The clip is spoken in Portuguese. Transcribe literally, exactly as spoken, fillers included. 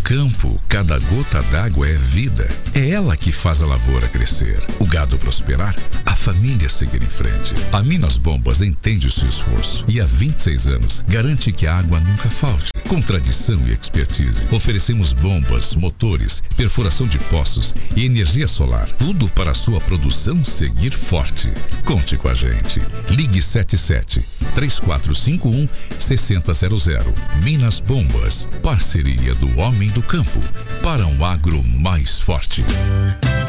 campo, cada gota d'água é vida. É ela que faz a lavoura crescer, o gado prosperar, a família seguir em frente. A Minas Bombas entende o seu esforço e há vinte e seis anos garante que a água nunca falte. Com tradição e expertise, oferecemos bombas, motores, perfuração de poços e energia solar. Tudo para a sua produção seguir forte. Conte com a gente. Ligue sete sete, três quatro cinco um, seis zero zero zero. Minas Bombas. Parceria do homem do campo para um agro mais forte.